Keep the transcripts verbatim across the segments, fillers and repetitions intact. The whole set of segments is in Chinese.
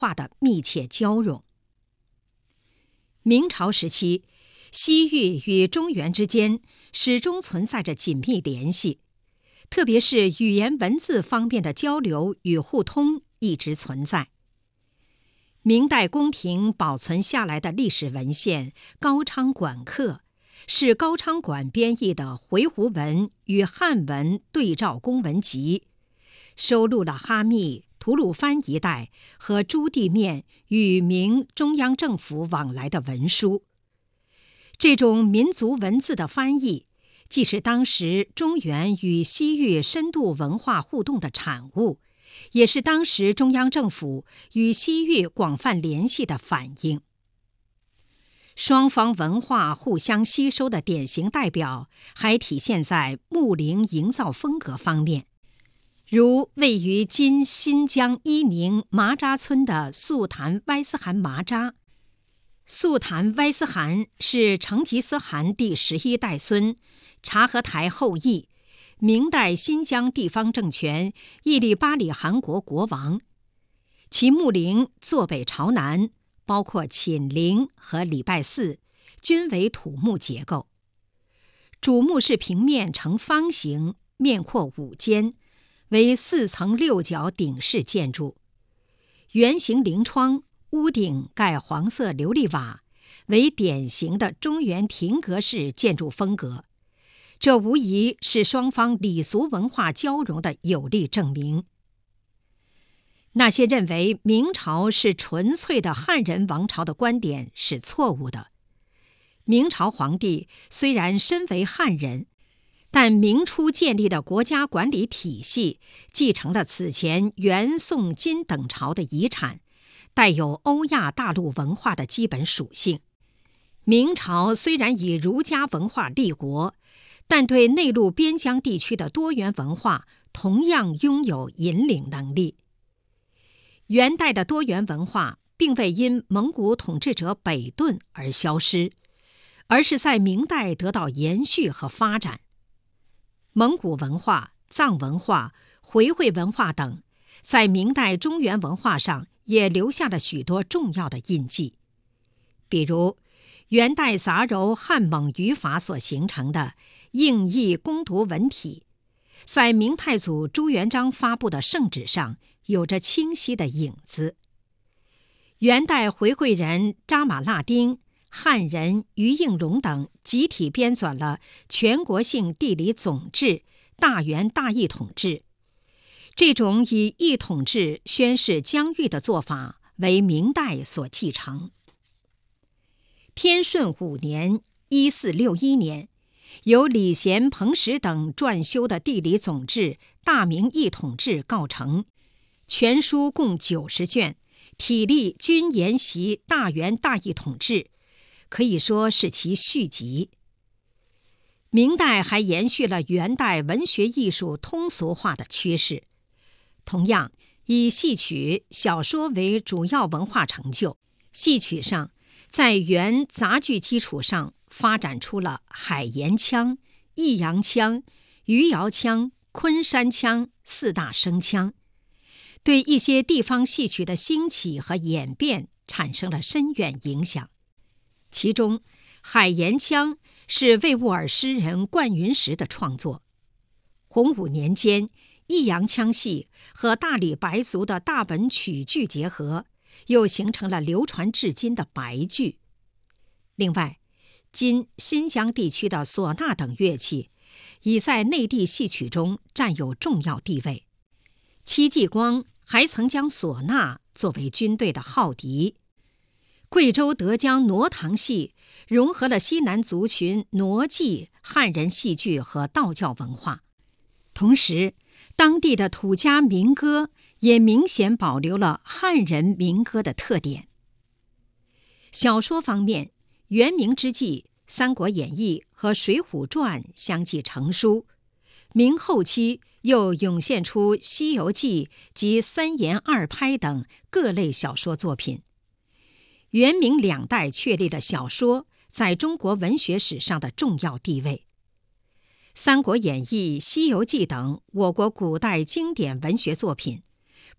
化的密切交融。明朝时期，西域与中原之间始终存在着紧密联系，特别是语言文字方面的交流与互通一直存在。明代宫廷保存下来的历史文献《高昌馆刻》是高昌馆编译的回鹘文与汉文对照公文集，收录了哈密、吐鲁番一带和朱地面与明中央政府往来的文书。这种民族文字的翻译，既是当时中原与西域深度文化互动的产物，也是当时中央政府与西域广泛联系的反应。双方文化互相吸收的典型代表还体现在木陵营造风格方面，如位于今新疆伊宁麻扎村的素坛歪斯汗麻扎。素坛歪斯汗是成吉思汗第十一代孙，察合台后裔，明代新疆地方政权伊力巴里汗国国王。其墓陵坐北朝南，包括寝陵和礼拜寺，均为土木结构。主墓是平面呈方形，面阔五间，为四层六角顶式建筑，圆形棂窗，屋顶盖黄色琉璃瓦，为典型的中原亭阁式建筑风格。这无疑是双方礼俗文化交融的有力证明。那些认为明朝是纯粹的汉人王朝的观点是错误的。明朝皇帝虽然身为汉人，但明初建立的国家管理体系继承了此前元、宋、金等朝的遗产，带有欧亚大陆文化的基本属性。明朝虽然以儒家文化立国，但对内陆边疆地区的多元文化同样拥有引领能力。元代的多元文化并未因蒙古统治者北遁而消失，而是在明代得到延续和发展。蒙古文化、藏文化、回回文化等，在明代中原文化上也留下了许多重要的印记。比如，元代杂糅汉蒙语法所形成的应译攻读文体，在明太祖朱元璋发布的圣旨上有着清晰的影子。元代回回人扎马腊丁、汉人于应龙等集体编纂了全国性地理总志、大元大义统志。这种以一统制宣示疆域的做法为明代所继承。天顺五年一四六一年，由李贤、彭石等撰修的地理总志《大明一统志》告成，全书共九十卷，体例均沿袭大元大义统志，可以说是其续集。明代还延续了元代文学艺术通俗化的趋势，同样以戏曲、小说为主要文化成就。戏曲上，在元杂剧基础上发展出了海盐腔、益阳腔、余姚腔、昆山腔四大声腔，对一些地方戏曲的兴起和演变产生了深远影响。其中，海盐腔是魏兀尔诗人冠云石的创作。洪武年间，益阳腔戏和大理白族的大本曲剧结合，又形成了流传至今的白剧。另外，今新疆地区的唢呐等乐器已在内地戏曲中占有重要地位。戚继光还曾将唢呐作为军队的号笛。贵州德江傩堂戏融合了西南族群傩祭、汉人戏剧和道教文化，同时当地的土家民歌也明显保留了汉人民歌的特点。小说方面，元明之际，《三国演义》和《水浒传》相继成书，明后期又涌现出《西游记》及三言二拍等各类小说作品。元明两代确立了小说在中国文学史上的重要地位。《三国演义》《西游记》等我国古代经典文学作品，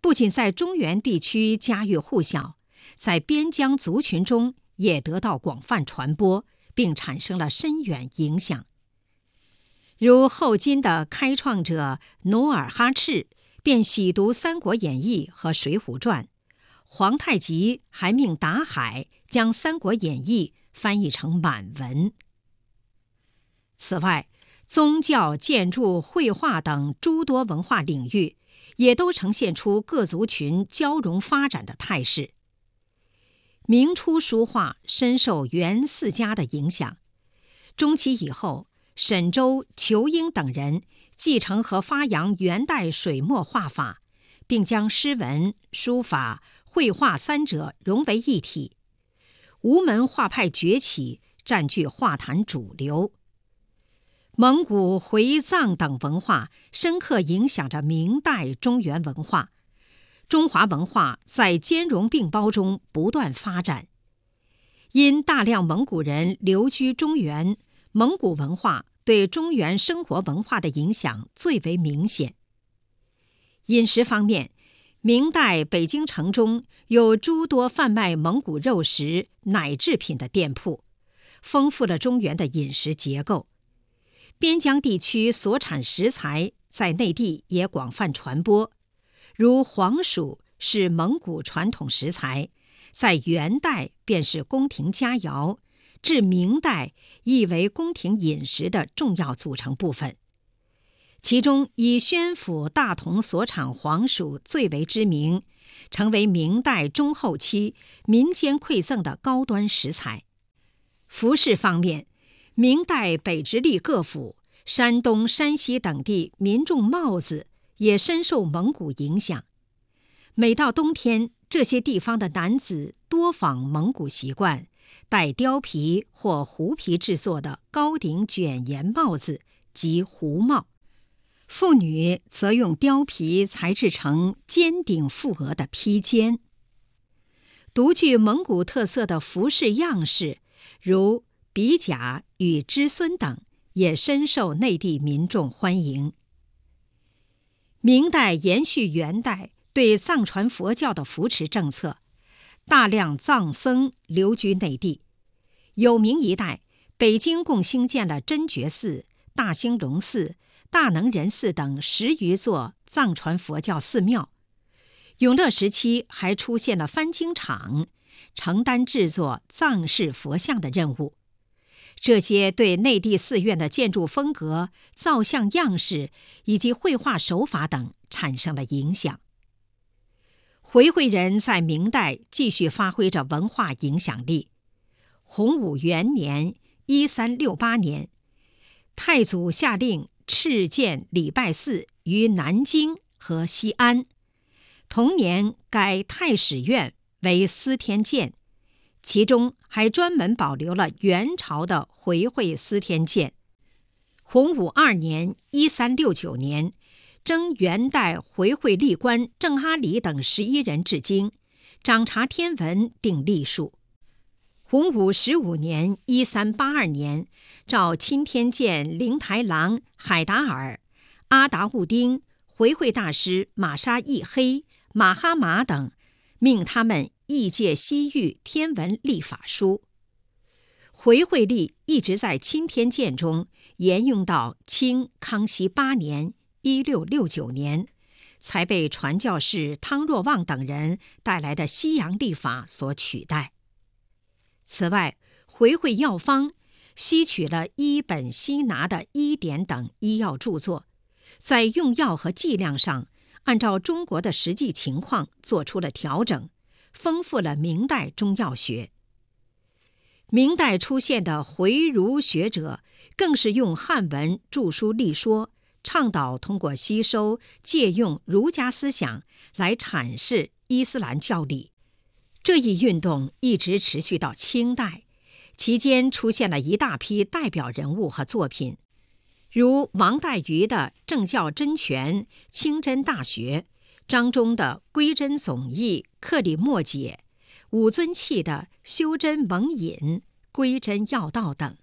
不仅在中原地区家喻户晓，在边疆族群中也得到广泛传播，并产生了深远影响。如后金的开创者努尔哈赤便喜读《三国演义》和《水浒传》，皇太极还命达海将《三国演义》翻译成满文。此外，宗教、建筑、绘画等诸多文化领域也都呈现出各族群交融发展的态势。明初书画深受袁四家的影响，中期以后，沈周、仇英等人继承和发扬元代水墨画法，并将诗文、书法、绘画三者融为一体。吴门画派崛起，占据画坛主流。蒙古、回藏等文化深刻影响着明代中原文化，中华文化在兼容并包中不断发展。因大量蒙古人流居中原，蒙古文化对中原生活文化的影响最为明显。饮食方面，明代北京城中有诸多贩卖蒙古肉食、奶制品的店铺，丰富了中原的饮食结构。边疆地区所产食材在内地也广泛传播，如黄薯是蒙古传统食材，在元代便是宫廷佳肴，至明代亦为宫廷饮食的重要组成部分。其中以宣府大同所产黄薯最为知名，成为明代中后期民间馈赠的高端食材。服饰方面，明代北直隶各府、山东、山西等地民众帽子也深受蒙古影响。每到冬天，这些地方的男子多仿蒙古习惯，戴貂皮或狐皮制作的高顶卷檐帽子及狐帽；妇女则用貂皮裁制成尖顶覆额的披肩。独具蒙古特色的服饰样式，如比甲与织孙等，也深受内地民众欢迎。明代延续元代对藏传佛教的扶持政策，大量藏僧流居内地。有明一代，北京共兴建了真觉寺、大兴隆寺、大能仁寺等十余座藏传佛教寺庙。永乐时期还出现了翻经厂，承担制作藏式佛像的任务。这些对内地寺院的建筑风格、造像样式以及绘画手法等产生了影响。回回人在明代继续发挥着文化影响力。洪武元年（一三六八年），太祖下令敕建礼拜寺于南京和西安，同年改太史院为司天监，其中还专门保留了元朝的回会司天监。洪武二年（一三六九年），征元代回会历官郑阿里等十一人至京，掌察天文定历数。洪武十五年（一三八二年），召钦天监灵台郎海达尔、阿达兀丁、回会大师玛莎易黑、马哈马等，命他们译介西域天文历法书。回会历一直在钦天监中沿用到清康熙八年（一六六九年），才被传教士汤若望等人带来的西洋历法所取代。此外，回会药方吸取了伊本希拿的医典等医药著作，在用药和剂量上按照中国的实际情况做出了调整，丰富了明代中药学。明代出现的回儒学者更是用汉文著书立说，倡导通过吸收借用儒家思想来阐释伊斯兰教理。这一运动一直持续到清代，期间出现了一大批代表人物和作品，如王岱余的《正教真诠》《清真大学》，张忠的《归真总义》《克里墨解》，武尊器的《修真蒙引》《归真要道》等。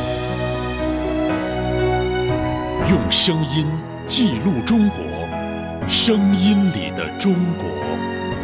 用声音记录中国， 声音里的中国。